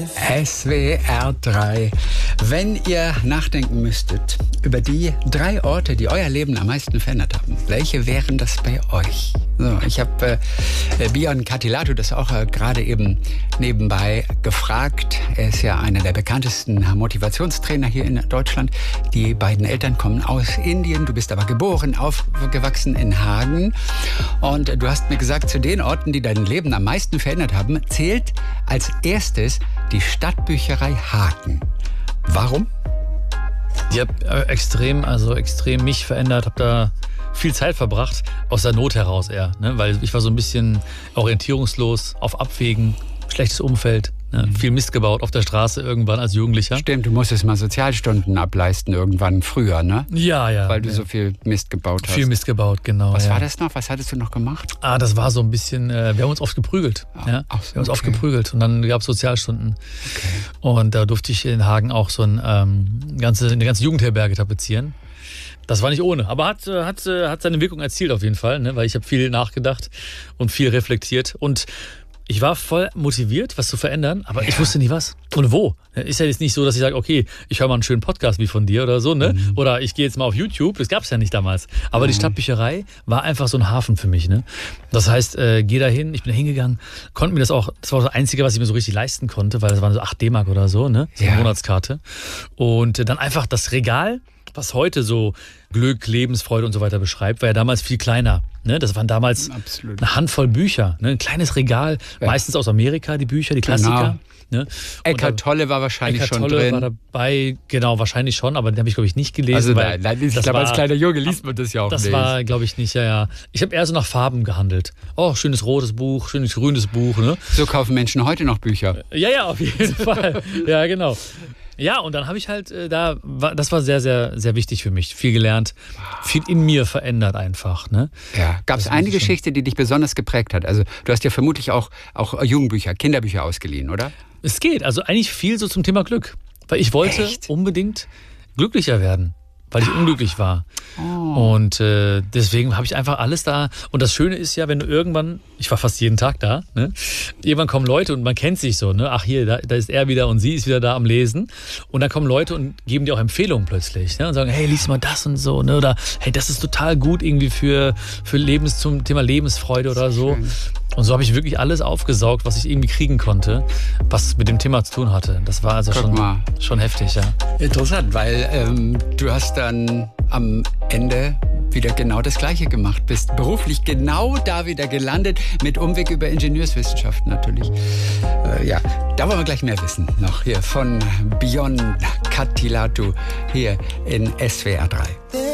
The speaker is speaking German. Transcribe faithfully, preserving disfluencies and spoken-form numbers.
S W R drei. Wenn ihr nachdenken müsstet über die drei Orte, die euer Leben am meisten verändert haben, welche wären das bei euch? So, ich habe äh, Bion Katilatou das auch äh, gerade eben nebenbei gefragt. Er ist ja einer der bekanntesten Motivationstrainer hier in Deutschland. Die beiden Eltern kommen aus Indien. Du bist aber geboren, aufgewachsen in Hagen. Und äh, du hast mir gesagt, zu den Orten, die dein Leben am meisten verändert haben, zählt als erstes die Stadtbücherei Hagen. Warum? Die hat äh, extrem, also extrem mich verändert, habe da viel Zeit verbracht, aus der Not heraus eher, ne? Weil ich war so ein bisschen orientierungslos, auf Abwägen, schlechtes Umfeld, ne? Mhm. Viel Mist gebaut auf der Straße irgendwann als Jugendlicher. Stimmt, du musstest mal Sozialstunden ableisten irgendwann früher, ne? Ja, ja. Weil du ja. so viel Mist gebaut hast. Viel Mist gebaut, genau. Was ja. war das noch? Was hattest du noch gemacht? Ah, das war so ein bisschen, äh, wir haben uns oft geprügelt. Oh, ja? ach, wir haben uns okay. oft geprügelt und dann gab es Sozialstunden. Okay. Und da durfte ich in Hagen auch so ein, ähm, ganze, eine ganze Jugendherberge tapezieren. Das war nicht ohne, aber hat, hat, hat seine Wirkung erzielt auf jeden Fall, ne? Weil ich habe viel nachgedacht und viel reflektiert und ich war voll motiviert, was zu verändern, aber ja. ich wusste nie was und wo. Ist ja jetzt nicht so, dass ich sage, okay, ich höre mal einen schönen Podcast wie von dir oder so, ne? Mhm. Oder ich gehe jetzt mal auf YouTube, das gab es ja nicht damals. Aber mhm. die Stadtbücherei war einfach so ein Hafen für mich, ne? Das heißt, äh, geh da hin, ich bin da hingegangen, konnte mir das auch, das war das Einzige, was ich mir so richtig leisten konnte, weil das waren so acht D-Mark oder so, ne? So eine ja. Monatskarte. Und äh, dann einfach das Regal, was heute so Glück, Lebensfreude und so weiter beschreibt, war ja damals viel kleiner. Ne? Das waren damals Absolut. eine Handvoll Bücher. Ne? Ein kleines Regal, ja. meistens aus Amerika, die Bücher, die Klassiker. Genau. Ne? Eckhart Tolle war wahrscheinlich Eckhart schon Tolle drin. war dabei, genau, wahrscheinlich schon, aber den habe ich, glaube ich, nicht gelesen. Also weil nein, nein, ich glaube, als kleiner Junge liest man das ja auch das nicht. Das war, glaube ich, nicht, ja, ja. Ich habe eher so nach Farben gehandelt. Oh, schönes rotes Buch, schönes grünes Buch. Ne? So kaufen Menschen heute noch Bücher. Ja, ja, auf jeden Fall. Ja, genau. Ja, und dann habe ich halt äh, da, das war sehr, sehr, sehr wichtig für mich. Viel gelernt, viel in mir verändert einfach. Ne? Ja, gab es eine Geschichte, die dich besonders geprägt hat? Also du hast ja vermutlich auch, auch Jugendbücher, Kinderbücher ausgeliehen, oder? Es geht, also eigentlich viel so zum Thema Glück. Weil ich wollte Echt? unbedingt glücklicher werden, weil ich unglücklich war. Oh. Und äh, deswegen habe ich einfach alles da. Und das Schöne ist ja, wenn du irgendwann, ich war fast jeden Tag da, ne? Irgendwann kommen Leute und man kennt sich so, ne? Ach hier, da, da ist er wieder und sie ist wieder da am Lesen. Und dann kommen Leute und geben dir auch Empfehlungen plötzlich, ne? Und sagen, hey, lies mal das und so, ne? Oder hey, das ist total gut irgendwie für, für Lebens, zum Thema Lebensfreude oder so. Schön. Und so habe ich wirklich alles aufgesaugt, was ich irgendwie kriegen konnte, was mit dem Thema zu tun hatte. Das war also schon, schon heftig, ja. Interessant, weil ähm, du hast dann am Ende wieder genau das Gleiche gemacht. Bist beruflich genau da wieder gelandet, mit Umweg über Ingenieurswissenschaften natürlich. Äh, ja, da wollen wir gleich mehr wissen. Noch hier von Bion Katilatou hier in S W R drei.